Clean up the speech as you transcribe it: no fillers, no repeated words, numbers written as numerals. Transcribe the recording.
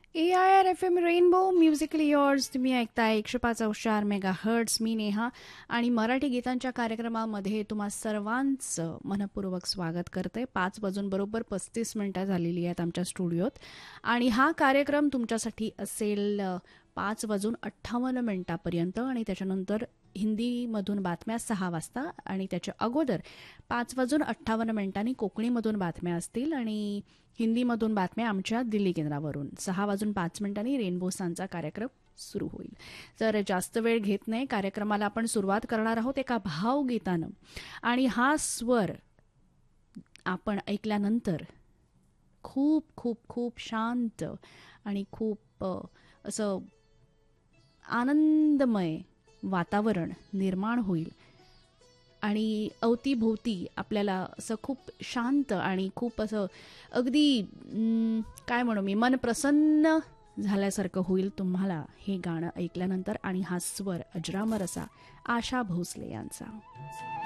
AIR FM rainbow musically yours तुम्ही ऐकताय 105.4 megahertz. मी नेहा आणि मराठी गीतांच्या कार्यक्रमामध्ये तुम्हा सर्वांचं मनपूर्वक स्वागत करते. 5 वाजून बरोबर 35 मिनिटं झालेली आहेत आमच्या स्टुडिओत आणि हा कार्यक्रम तुमच्यासाठी असेल 5 वाजून 58 मिनिटापर्यंत आणि त्याच्यानंतर हिंदीमधून बातम्या 6 वाजता आणि त्याच्या अगोदर 5 वाजून 58 मिनिटांनी कोकणीमधून बातम्या असतील आणि हिंदीमधून बातम्या आमच्या दिल्ली केंद्रावरून 6 वाजून 5 मिनिटांनी रेनबो सनचा कार्यक्रम सुरू होईल. तर जास्त वेळ घेत नाही, कार्यक्रमाला आपण सुरुवात करणार आहोत एका भावगीतानं आणि हा स्वर आपण ऐकल्यानंतर खूप खूप खूप शांत आणि खूप असं आनंदमय वातावरण निर्माण होईल आणि अवतीभोवती आपल्याला असं खूप शांत आणि खूप असं अगदी काय म्हणू मी मन प्रसन्न झाल्यासारखं होईल तुम्हाला हे गाणं ऐकल्यानंतर. आणि हा स्वर अजरामर असा आशा भोसले यांचा.